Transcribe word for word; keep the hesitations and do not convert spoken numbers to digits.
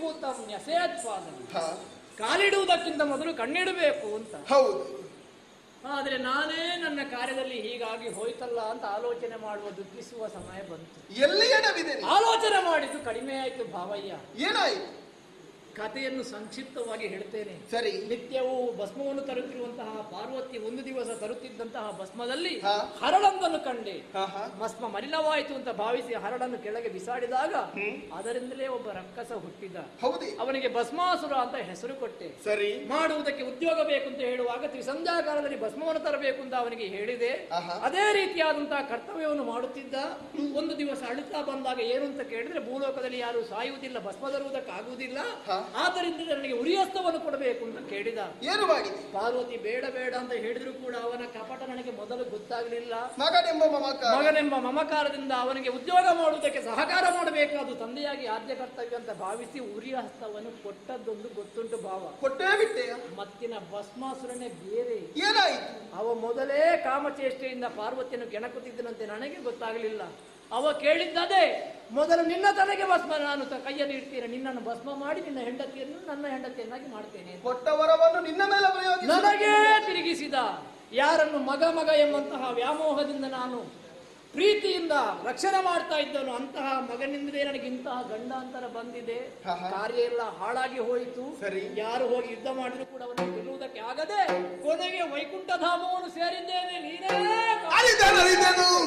ಭೂತಂ ನ್ಯಸೇತ್ಪಾದನ, ಕಾಲಿಡುವುದಕ್ಕಿಂತ ಮೊದಲು ಕಣ್ಣಿಡಬೇಕು ಅಂತ. ಹೌದು. ಆದ್ರೆ ನಾನೇ ನನ್ನ ಕಾರ್ಯದಲ್ಲಿ ಹೀಗಾಗಿ ಹೋಯ್ತಲ್ಲ ಅಂತ ಆಲೋಚನೆ ಮಾಡುವ ದುಃಖಿಸುವ ಸಮಯ ಬಂತು. ಎಲ್ಲಿ ಎಡವಿದೆ? ಆಲೋಚನೆ ಮಾಡಿದ್ದು ಕಡಿಮೆ ಆಯ್ತು ಭಾವಯ್ಯ. ಏನಾಯ್ತು? ಕಥೆಯನ್ನು ಸಂಕ್ಷಿಪ್ತವಾಗಿ ಹೇಳ್ತೇನೆ. ಸರಿ. ನಿತ್ಯವೂ ಭಸ್ಮವನ್ನು ತರುತ್ತಿರುವಂತಹ ಪಾರ್ವತಿ ಒಂದು ದಿವಸ ತರುತ್ತಿದ್ದಂತಹ ಭಸ್ಮದಲ್ಲಿ ಹಾ. ಹರಳೊಂದನ್ನು ಕಂಡೆ. ಹಾ, ಹಾ. ಭಸ್ಮ ಮಲಿನವಾಯಿತು ಅಂತ ಭಾವಿಸಿ ಹರಳನ್ನು ಕೆಳಗೆ ಬಿಸಾಡಿದಾಗ ಅದರಿಂದಲೇ ಒಬ್ಬ ರಕ್ಕಸ ಹುಟ್ಟಿದ. ಹೌದೇ? ಅವನಿಗೆ ಭಸ್ಮಾಸುರ ಅಂತ ಹೆಸರು ಕೊಟ್ಟೆ. ಸರಿ. ಮಾಡುವುದಕ್ಕೆ ಉದ್ಯೋಗ ಬೇಕು ಅಂತ ಹೇಳುವಾಗ ತ್ರಿಸಂಧ್ಯಾ ಕಾಲದಲ್ಲಿ ಭಸ್ಮವನ್ನು ತರಬೇಕು ಅಂತ ಅವನಿಗೆ ಹೇಳಿದೆ. ಆಹಾ. ಅದೇ ರೀತಿಯಾದಂತಹ ಕರ್ತವ್ಯವನ್ನು ಮಾಡುತ್ತಿದ್ದ. ಒಂದು ದಿವಸ ಅಳುತ್ತಾ ಬಂದಾಗ ಏನು ಅಂತ ಕೇಳಿದ್ರೆ, ಭೂಲೋಕದಲ್ಲಿ ಯಾರು ಸಾಯುವುದಿಲ್ಲ, ಭಸ್ಮ ತರುವುದಕ್ಕಾಗುವುದಿಲ್ಲ, ಹಾ. ಆದ್ದರಿಂದ ನನಗೆ ಉರಿಯಸ್ತವನ್ನು ಕೊಡಬೇಕು ಅಂತ ಕೇಳಿದ. ಏನು ಮಾಡಿದೆ? ಪಾರ್ವತಿ ಬೇಡ ಬೇಡ ಅಂತ ಹೇಳಿದ್ರು ಕೂಡ ಅವನ ಕಪಟ ನನಗೆ ಮೊದಲು ಗೊತ್ತಾಗಲಿಲ್ಲ. ಮಗನೆಂಬ ಮಮಕಾರ ಮಗನೆಂಬ ಮಮಕಾರದಿಂದ ಅವನಿಗೆ ಉದ್ಯೋಗ ಮಾಡುವುದಕ್ಕೆ ಸಹಕಾರ ಮಾಡಬೇಕಾದ ತಂದೆಯಾಗಿ ಆದ್ಯ ಕರ್ತವ್ಯ ಅಂತ ಭಾವಿಸಿ ಉರಿಯಸ್ತವನ್ನು ಕೊಟ್ಟದ್ದೊಂದು ಗೊತ್ತುಂಟು ಭಾವ. ಕೊಟ್ಟೇ ಬಿಟ್ಟೆಯ? ಮತ್ತಿನ ಭಸ್ಮಾಸುರನೇ ಬೇರೆ. ಏನಾಯ್ತು? ಅವ ಮೊದಲೇ ಕಾಮಚೇಷ್ಟೆಯಿಂದ ಪಾರ್ವತಿಯನ್ನು ಕೆಣಕುತ್ತಿದ್ದನಂತೆ, ನನಗೆ ಗೊತ್ತಾಗಲಿಲ್ಲ. ಅವ ಕೇಳಿದ್ದದೇ, ಮೊದಲು ನಿನ್ನ ತಲೆಗೆ ಭಸ್ಮ ನಾನು ಕೈಯಲ್ಲಿ ಇಡ್ತೇನೆ, ನಿನ್ನನ್ನು ಭಸ್ಮ ಮಾಡಿ ನಿನ್ನ ಹೆಂಡತಿಯನ್ನು ನನ್ನ ಹೆಂಡತಿಯನ್ನಾಗಿ ಮಾಡ್ತೇನೆ. ಕೊಟ್ಟ ವರವನ್ನು ನಿನ್ನ ಮೇಲೆ ಪ್ರಯೋಗಿಸಿ ನನಗೇ ತಿರುಗಿಸಿದ. ಯಾರನ್ನು ಮಗ ಮಗ ಎಂಬಂತಹ ವ್ಯಾಮೋಹದಿಂದ ನಾನು ಪ್ರೀತಿಯಿಂದ ರಕ್ಷಣೆ ಮಾಡ್ತಾ ಇದ್ದನು, ಅಂತಹ ಮಗನಿಂದಲೇ ನನಗೆ ಇಂತಹ ಗಂಡಾಂತರ ಬಂದಿದೆ. ಕಾರ್ಯ ಎಲ್ಲ ಹಾಳಾಗಿ ಹೋಯಿತು. ಯಾರು ಹೋಗಿ ಯುದ್ಧ ಮಾಡಿದ್ರು ಕೂಡ ಅವನಿಗೆ ಗೆಲ್ಲುವುದಕ್ಕೆ ಆಗದೆ ಕೊನೆಗೆ ವೈಕುಂಠ ಧಾಮವನ್ನು ಸೇರಿದ್ದೇನೆ. ನೀನೇ